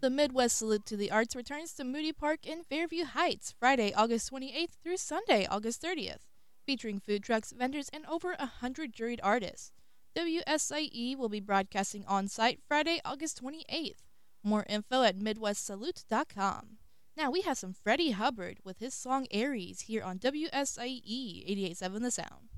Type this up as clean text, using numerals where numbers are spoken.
The Midwest Salute to the Arts returns to Moody Park in Fairview Heights Friday, August 28th through Sunday, August 30th, featuring food trucks, vendors, and over 100 juried artists. WSIE will be broadcasting on site Friday, August 28th. More info at MidwestSalute.com. Now we have some Freddie Hubbard with his song Aries here on WSIE 88.7 The Sound.